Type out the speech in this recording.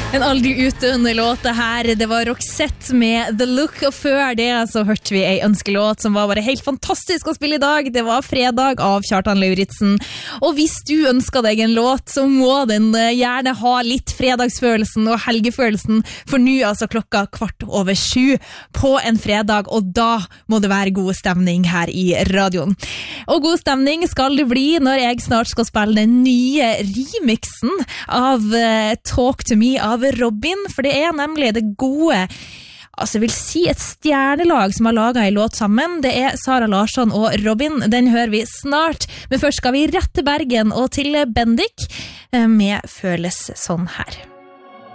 En aldri utdøende låt det her, det var Roxette med The Look, og før det så hørte vi en ønskelåt som var bare helt fantastisk å spille i dag. Det var Fredag av Kjartan Lauritzen. Og hvis du ønsker deg en låt, så må den gjerne ha litt fredagsfølelsen og helgefølelsen, for nå altså klokka 6:15 på en fredag, og da må det være god stemning her i radioen. Og god stemning skal det bli når jeg snart skal spille den nye remixen av Talk to Me av Robin, for det er nemlig det gode, altså jeg vil si et stjernelag som har laget en låt sammen. Det er Sara Larsson og Robin. Den hører vi snart, men først skal vi rett til Bergen og til Bendik med Føles sånn her.